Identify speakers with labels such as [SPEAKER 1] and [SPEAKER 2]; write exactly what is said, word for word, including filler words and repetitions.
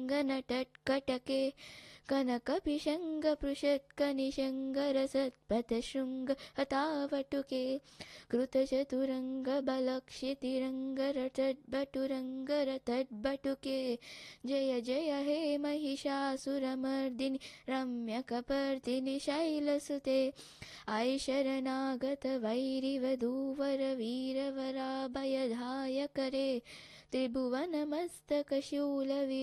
[SPEAKER 1] नटत्कटके कनकपिशङ्गपृषत्कनिशङ्गरसत्पथशृङ्ग हतावटुके कृतचतुरङ्गबलक्षितिरङ्गरटद्भटुरङ्गरतद्भटुके जय जय हे महिषासुरमर्दिनि रम्यकपर्दिनि शैलसुते आई शरणागत वैरिवधूवर वीरवराभयदायकरे त्रिभुवनमस्तकशूल